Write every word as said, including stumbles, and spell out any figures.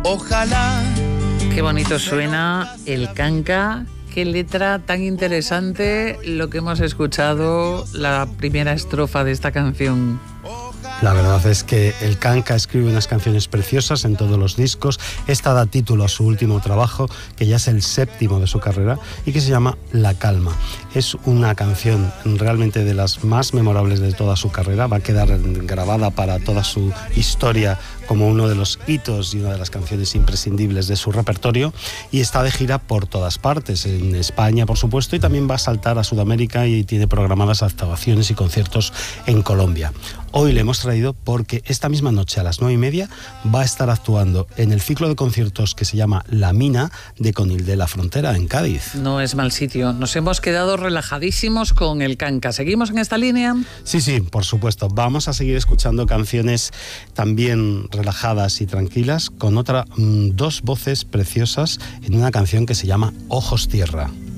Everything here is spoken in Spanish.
Ojalá. Qué bonito suena el canca. Qué letra tan interesante lo que hemos escuchado, la primera estrofa de esta canción. La verdad es que el canca escribe unas canciones preciosas en todos los discos. Esta da título a su último trabajo, que ya es el séptimo de su carrera y que se llama La Calma. Es una canción realmente de las más memorables de toda su carrera. Va a quedar grabada para toda su historia como uno de los hitos y una de las canciones imprescindibles de su repertorio, y está de gira por todas partes, en España por supuesto, y también va a saltar a Sudamérica y tiene programadas actuaciones y conciertos en Colombia. Hoy le hemos traído porque esta misma noche a las nueve y media va a estar actuando en el ciclo de conciertos que se llama La Mina de Conil de la Frontera en Cádiz. No es mal sitio. Nos hemos quedado relajadísimos con el canca. ¿Seguimos en esta línea? Sí, sí, por supuesto. Vamos a seguir escuchando canciones también relajadas y tranquilas con otra, mmm, dos voces preciosas en una canción que se llama Ojos Tierra.